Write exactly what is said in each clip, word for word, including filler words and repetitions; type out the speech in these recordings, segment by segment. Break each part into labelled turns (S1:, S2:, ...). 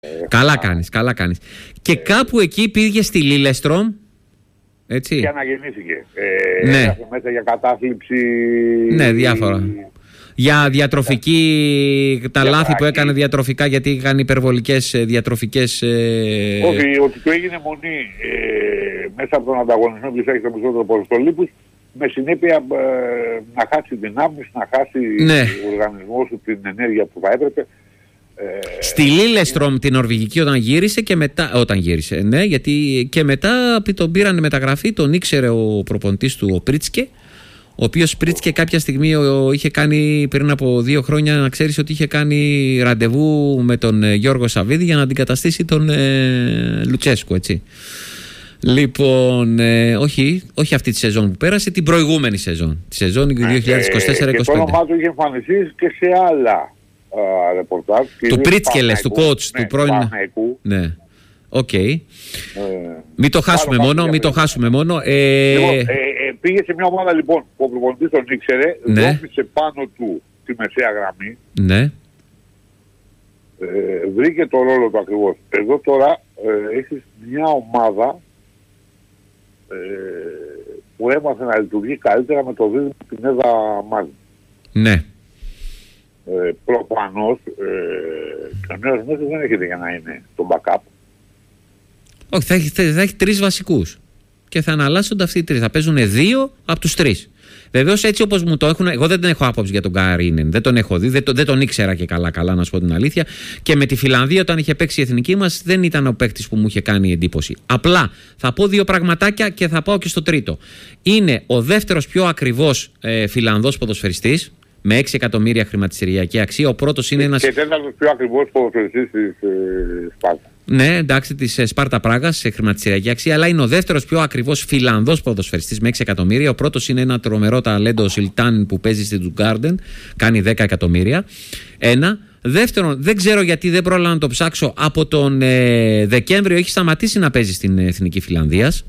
S1: Καλά κάνεις, καλά κάνεις. Και ε, κάπου εκεί πήγε στη Λίλεστρομ. Έτσι.
S2: Και αναγεννήθηκε. Ε,
S1: ναι.
S2: Μέσα για κατάθλιψη.
S1: Ναι, διάφορα. Για διατροφική, τα λάθη που έκανε διατροφικά, γιατί είχαν υπερβολικές διατροφικές... Ε...
S2: Όχι, ότι του έγινε μονή ε, μέσα από τον ανταγωνισμό που έχει το περισσότερο ποδοσφαιρολίπους, με συνέπεια ε, να χάσει δυνάμεις, να χάσει ναι. ο οργανισμός του την ενέργεια που θα έπρεπε. Ε,
S1: Στη Λίλεστρομ την Νορβηγική όταν γύρισε και μετά, όταν γύρισε, ναι, γιατί και μετά τον πήραν μεταγραφή, τον ήξερε ο προπονητής του, ο Πρίτσκε, ο οποίος Πρίτσκε κάποια στιγμή ο, είχε κάνει πριν από δύο χρόνια, να ξέρεις ότι είχε κάνει ραντεβού με τον ε, Γιώργο Σαββίδη για να αντικαταστήσει τον ε, Λουτσέσκου, έτσι. Λοιπόν, ε, όχι, όχι αυτή τη σεζόν που πέρασε, την προηγούμενη σεζόν, τη σεζόν δύο χιλιάδες είκοσι τέσσερα είκοσι πέντε.
S2: Και το όνομά του είχε εμφανιστεί και σε άλλα uh, ρεπορτάζ.
S1: Του Πρίτσκε λες, του coach, ναι, του πρώην. Ναι. Οκ. Okay. Ε, μην το χάσουμε μόνο, μην το χάσουμε μόνο. Ε...
S2: Λοιπόν, ε, ε, πήγε σε μια ομάδα λοιπόν που ο προπονητής τον ήξερε,
S1: ναι.
S2: δόφισε πάνω του τη μεσαία γραμμή.
S1: Ναι.
S2: Ε, βρήκε το ρόλο του ακριβώς. Εδώ τώρα ε, έχεις μια ομάδα ε, που έμαθε να λειτουργεί καλύτερα με το δίδυμο Πινέδα Μάλι.
S1: Ναι.
S2: Ε, προφανώς ε, και ο νέος μέσος δεν έχετε για να είναι το backup.
S1: Όχι, θα έχει, θα έχει τρεις βασικούς και θα αναλλάσσονται αυτοί οι τρεις. Θα παίζουν δύο από τους τρεις. Βεβαίως, έτσι όπως μου το έχουν, εγώ δεν έχω άποψη για τον Καρίνεν. Δεν τον έχω δει, δεν, το, δεν τον ήξερα και καλά-καλά, να σου πω την αλήθεια. Και με τη Φιλανδία, όταν είχε παίξει η εθνική μας, δεν ήταν ο παίκτης που μου είχε κάνει εντύπωση. Απλά θα πω δύο πραγματάκια και θα πάω και στο τρίτο. Είναι ο δεύτερος πιο ακριβώς ε, Φιλανδός ποδοσφαιριστής, με έξι εκατομμύρια χρηματιστηριακή αξία. Ο πρώτος είναι ένας.
S2: Και τέταρτος πιο ακριβώς ποδοσφαιριστής της ε, Σπάρτα.
S1: Ναι, εντάξει, της Σπάρτα Πράγας σε χρηματιστηριακή αξία, αλλά είναι ο δεύτερος πιο ακριβώς Φιλανδός ποδοσφαιριστής με έξι εκατομμύρια. Ο πρώτος είναι ένα τρομερό ταλέντο, ο Σιλτάν, που παίζει στην Τζουγκάρντεν, κάνει δέκα εκατομμύρια. Ένα. Δεύτερον, δεν ξέρω γιατί δεν πρόλαβα να το ψάξω. Από τον ε, Δεκέμβριο έχει σταματήσει να παίζει στην Εθνική Φιλανδίας.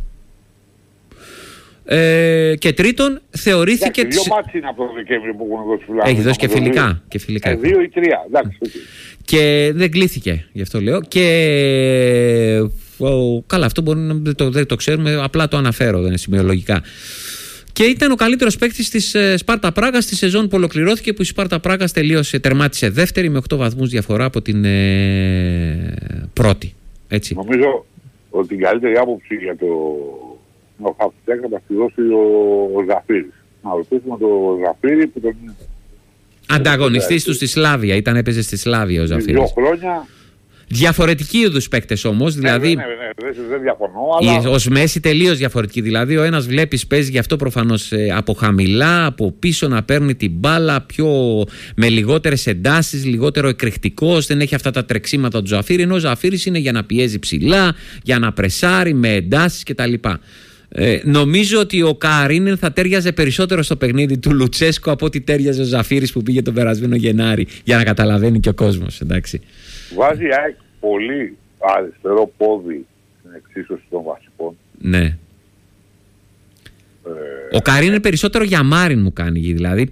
S1: Ε, και τρίτον, θεωρήθηκε.
S2: Εντάξει, δύο μάτς είναι από τον Δεκέμβριο που έχουν δώσει Φιλανδία.
S1: Έχει δώσει και φιλικά. Και φιλικά.
S2: Ε, δύο ή τρία. Εντάξει.
S1: Και δεν κλείθηκε, γι' αυτό λέω. Και ο, καλά, αυτό μπορεί να δεν το, δεν το ξέρουμε, απλά το αναφέρω, δεν είναι σημειολογικά. Και ήταν ο καλύτερος παίκτης της ε, Σπάρτα Πράγας στη σεζόν που ολοκληρώθηκε, που η Σπάρτα Πράγας τελείωσε, τερμάτισε δεύτερη με οκτώ βαθμούς διαφορά από την ε, πρώτη. Έτσι.
S2: Νομίζω ότι την καλύτερη άποψη για το ο Χαφτέκα θα τη δώσει ο, ο Ζαφύρης. Να ρωτήσουμε τον Ζαφύρη που τον...
S1: Ανταγωνιστής του στη Σλάβια, ήταν έπαιζε στη Σλάβια ο Ζαφύρης.
S2: Δύο χρόνια.
S1: Διαφορετικοί είδους παίκτες όμως, δηλαδή.
S2: Ναι, ναι, ναι, ναι, δεν διαφωνώ. Αλλά...
S1: Ως μέση τελείως διαφορετική. Δηλαδή, ο ένας βλέπεις παίζει γι' αυτό προφανώς ε, από χαμηλά, από πίσω να παίρνει την μπάλα, πιο, με λιγότερες εντάσεις, λιγότερο εκρηκτικός, δεν έχει αυτά τα τρεξίματα του Ζαφύρη. Ενώ ο Ζαφύρης είναι για να πιέζει ψηλά, για να πρεσάρει με εντάσεις κτλ. Ε, νομίζω ότι ο Καρίνεν θα τέριαζε περισσότερο στο παιχνίδι του Λουτσέσκου από ότι τέριαζε ο Ζαφύρης που πήγε τον περασμένο Γενάρη, για να καταλαβαίνει και ο κόσμος, εντάξει.
S2: Βάζει ΑΕΚ πολύ αριστερό πόδι στην εξίσωση των βασικών.
S1: Ναι. Ε... Ο Καρίνεν περισσότερο για Μάριν μου κάνει, δηλαδή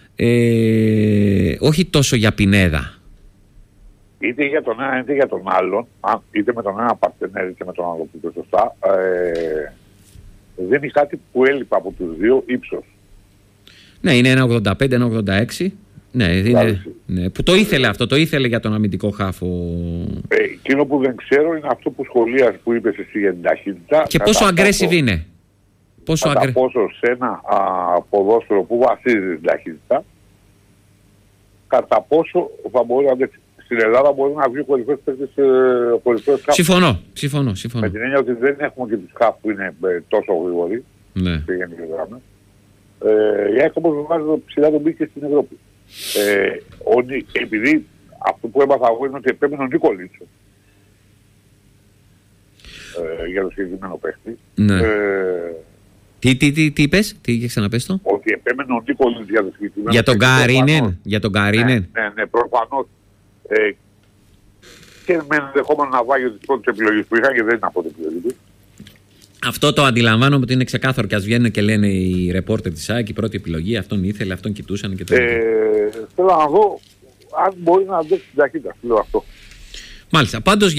S1: ε, όχι τόσο για Πινέδα.
S2: Είτε για τον ένα είτε για τον άλλον, είτε με τον ένα παρτενέρ είτε με τον άλλο που είπε σωστά. Ε, δεν είναι κάτι που έλειπε από τους δύο, ύψος.
S1: Ναι, είναι ένα ογδόντα πέντε ένα ογδόντα έξι. Ναι, είναι, ναι, που το ήθελε αυτό, το ήθελε για τον αμυντικό χάφο.
S2: Ε, εκείνο που δεν ξέρω είναι αυτό που σχολίασε, που είπες εσύ για την ταχύτητα.
S1: Και πόσο aggressive είναι.
S2: Πόσο κατά αγκρε... πόσο σε ένα α, ποδόσφαιρο που βασίζει την ταχύτητα, κατά πόσο θα μπορεί να αντέξει. Στην Ελλάδα μπορεί να βγει κορυφαίος παίκτης κορυφαίος χάφ.
S1: Συμφωνώ, συμφωνώ, συμφωνώ.
S2: Με την έννοια ότι δεν έχουμε και τους χάφ που είναι ε, τόσο γρήγοροι.
S1: Ναι.
S2: Ε, η ΑΕΚ όμως βάζει ψηλά τον μπήκε στην Ευρώπη. Ε, ο, επειδή αυτό που έμαθα εγώ είναι ότι επέμενε ο Νίκολιτσο ε, για το συγκεκριμένο παίχτη.
S1: Ναι.
S2: Ε,
S1: τι, τι, τι, τι είπες, τι είχε ξαναπες το?
S2: Ότι επέμενε ο Νίκολιτσο για το συγκεκριμένο.
S1: Για τον Καρίνεν, για τον Καρίνεν.
S2: Ναι, ναι, ναι, προφανώς. Ε, και με ενδεχόμενο να βάγει τις πρώτες επιλογές που είχαν και δεν είναι από την επιλογή του.
S1: Αυτό το αντιλαμβάνομαι ότι είναι ξεκάθαρο και ας βγαίνουν και λένε οι ρεπόρτερ της ΑΕΚ η πρώτη επιλογή, αυτόν ήθελε, αυτόν κοιτούσαν και το.
S2: Ε, θέλω να δω αν μπορεί να αντέξει την ταχύτητα, λέω αυτό.
S1: Μάλιστα. Πάντως